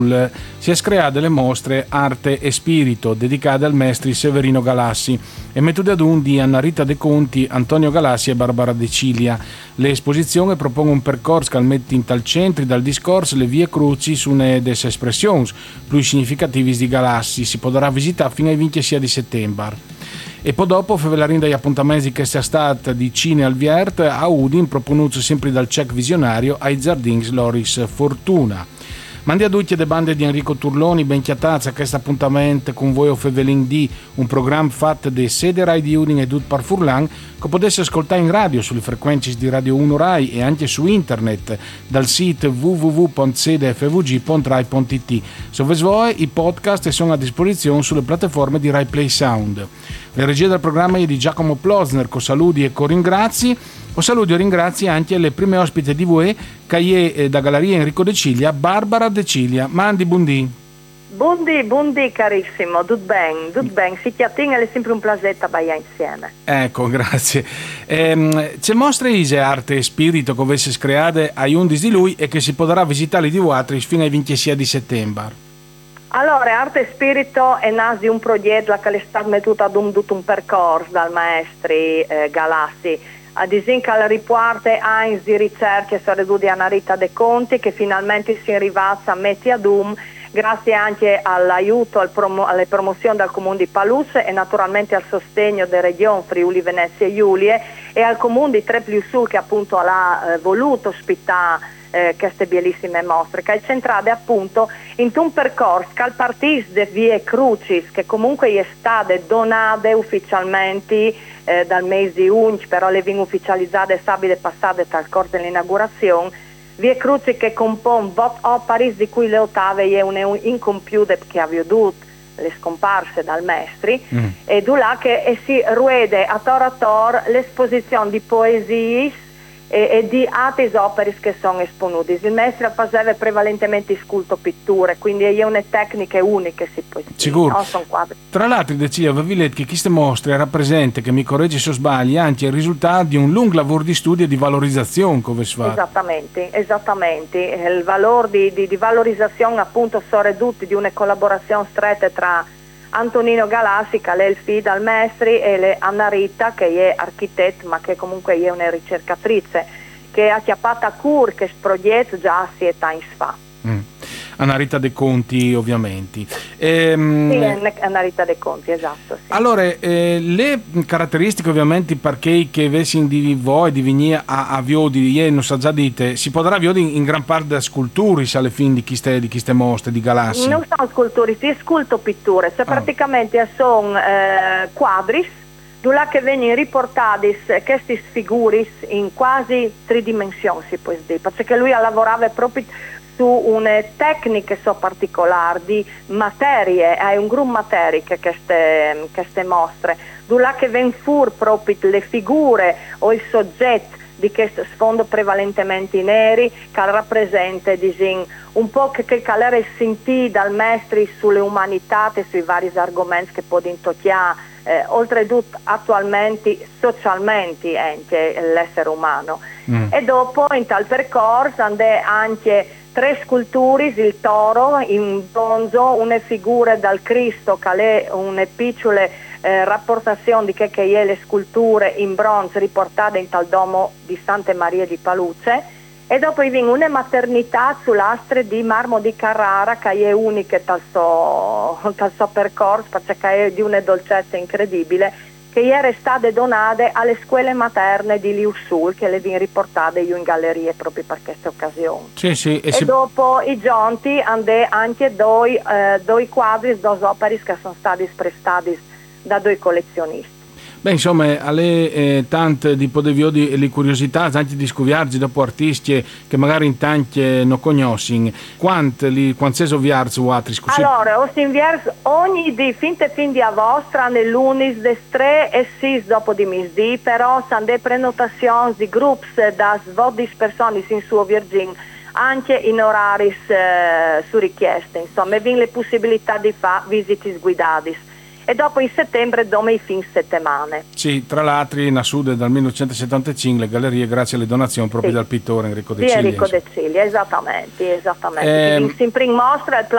si è creata delle mostre Arte e Spirito dedicate al maestro Severino Galassi e metode ad un di Anna Rita De Conti, Antonio Galassi e Barbara De Cilia. L'esposizione propone un percorso che mette in tal centri dal discorso le vie cruci su une des espressions più significativi di Galassi. Si potrà visitare fino ai 26 di settembre. E poi dopo favelarin dagli appuntamenti che sia stata di Cine al Viert a Udin, proponuto sempre dal cieco visionario ai Giardins Loris Fortuna. Mandi a tutti le bande di Enrico Turloni, ben chiatazza a questo appuntamento con voi o Fevelin D, un programma fatto di sede Rai di Udin e Dut par Furlan, che potesse ascoltare in radio sulle frequenze di Radio 1 Rai e anche su internet dal sito www.sedefvg.rai.it. Se vuoi i podcast sono a disposizione sulle piattaforme di Rai Play Sound. La regia del programma è di Giacomo Plosner, con saluti e con ringrazi. Un saluto e ringrazi anche alle prime ospite di voi, che è da Galleria Enrico De Cilia, Barbara De Cilia. Mandi, buondì. Buondì carissimo, tutto bene. Si chiatina è sempre un piacere baiare insieme. Ecco, grazie. C'è mostre Ise Arte e Spirito che avesse create ai 11 di lui e che si potrà visitare di Vuatris fino ai 26 di settembre. Allora, Arte e Spirito è nato di un progetto che è stato messo ad un percorso dal maestro Galassi. Ad esempio, alla riporte anche di ricerche di Anna Rita De Conti che finalmente si arrivata a mettere ad grazie anche all'aiuto alle promozioni del Comune di Palusse e naturalmente al sostegno della Regione Friuli Venezia Giulie e al Comune di Treppiù che appunto ha voluto ospitare queste bellissime mostre, che è centrate appunto in un percorso che al partito de Vie Crucis, che comunque è state donate ufficialmente dal mese di 11, però le vengono ufficializzate sabide passate dal corso dell'inaugurazione. Vie Crucis che compone vot opere di cui le ottave è un incompiute che ha veduto le scomparse dal maestri e là che si ruede a tor l'esposizione di poesie e di altre opere che sono esponute. Il maestro faceva prevalentemente sculto pitture, quindi è una tecnica unica, si può dire. Sicuro. No, sono quadri. Tra l'altro, Decilia, avevi letto che queste mostre rappresenta, che mi correggi se sbagli, anche il risultato di un lungo lavoro di studio e di valorizzazione, come si fa? Esattamente. Il valore di valorizzazione appunto sono ridotti di una collaborazione stretta tra Antonino Galassi, che è il figlio del maestri, e Anna Rita, che è architetta, ma che comunque è una ricercatrice, che ha chiappato a cura questo progetto già 7 anni fa. Anna Rita De Conti, ovviamente. Sì, Anna Rita De Conti, esatto. Sì. Allora, le caratteristiche ovviamente perché che avessi di voi di venire a Viodi, non sa già dite, si potrà Viodi in gran parte da sculture alle fine di queste mostre di Galassi? Non sono sculture, si sculto pitture, cioè praticamente sono quadri dove che vengono riportati queste figure in quasi 3 dimensioni, si può dire, perché lui lavorava proprio su una tecnica particolare di materie, è un gruppo materie che queste mostre, dove che vengono fuori proprio le figure o il soggetto di questo sfondo prevalentemente neri che rappresenta un po' che era sentito dal maestro sulle umanità e sui vari argomenti che può intoccare oltretutto attualmente socialmente anche l'essere umano. E dopo in tal percorso andè anche 3 sculture, il toro in bronzo, una figura dal Cristo che è una piccola rapportazione di che è le sculture in bronzo riportate in tal domo di Santa Maria di Paluce, e dopo viene una maternità sull'astre di marmo di Carrara che è unica tal suo percorso, perché è di una dolcezza incredibile, che era state donate alle scuole materne di Liussul, che le viene riportate io in gallerie proprio per questa occasione. Sì, e dopo i giunti hanno anche due quadri, 2 opere che sono stati prestati da 2 collezionisti. Beh, insomma, alle tante di podeviodi e le curiosità, anche di scoviarci dopo artisti che magari in tanti non conoscono. Quanti sono viarzi o altri? Allora, ogni di fin di agosto, nell'unis des 3 e 6 dopo di misdì, però sono delle prenotazioni di gruppi da svodi persone in suo Virgin, anche in orari su richiesta, insomma, e le possibilità di fare visite guidate. E dopo in settembre dome i fin settimane. Sì, tra l'altro in Sud dal 1975 le gallerie grazie alle donazioni proprio dal pittore Enrico De Cilia. Enrico De Cilia, esattamente. Sempre in mostra il